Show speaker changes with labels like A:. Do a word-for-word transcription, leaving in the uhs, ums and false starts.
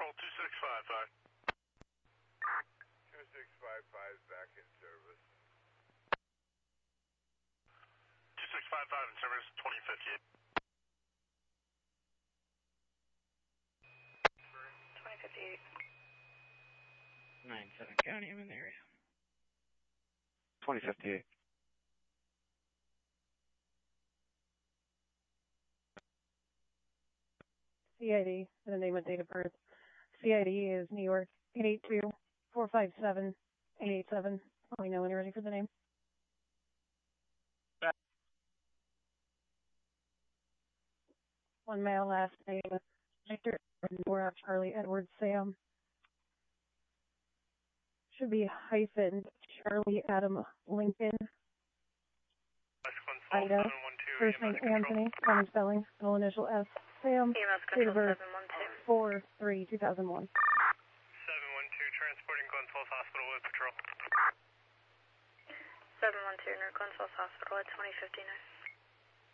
A: Patrol two six five five.
B: two six five five is back in service.
A: two six five five in service, twenty fifty-eight.
C: twenty fifty-eight.
D: nine seven County, I'm in the area.
E: twenty fifty-eight.
F: C I D, and the name and date of birth. C I D is New York, eight eight two, four five seven, eight eight seven. Let me know when you're ready for the name. One male, last name, Victor Nora Charlie Edward Sam. Should be hyphen Charlie Adam Lincoln. Ida, first name Anthony, common spelling, middle initial S. Sam, date of birth, four three two thousand one.
A: seven one two, transporting Glens Falls Hospital with patrol.
C: seven one two, near Glens Falls Hospital at twenty fifty-nine.